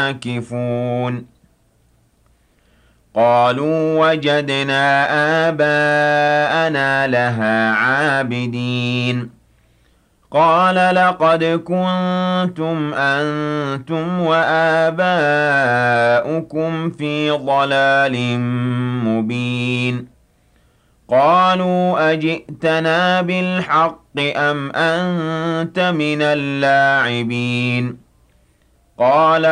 عاكفون قالوا وجدنا آباءنا لها عابدين قال لقد كنتم أنتم وآباؤكم في ضلال مبين قالوا أجئتنا بالحق أم أنت من اللاعبين قال